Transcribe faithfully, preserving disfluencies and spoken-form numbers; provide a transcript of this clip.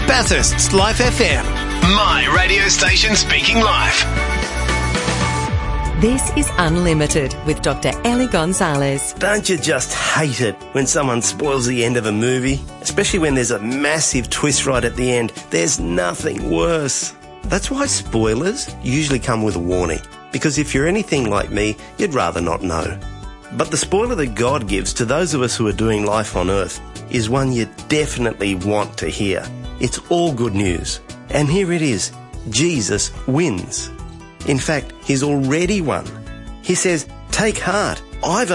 Bathurst's Life F M. My radio station speaking life. This is Unlimited with Doctor Ellie Gonzalez. Don't you just hate it when someone spoils the end of a movie? Especially when there's a massive twist right at the end. There's nothing worse. That's why spoilers usually come with a warning. Because if you're anything like me, you'd rather not know. But the spoiler that God gives to those of us who are doing life on earth is one you definitely want to hear. It's all good news. And here it is. Jesus wins. In fact, he's already won. He says, take heart. I've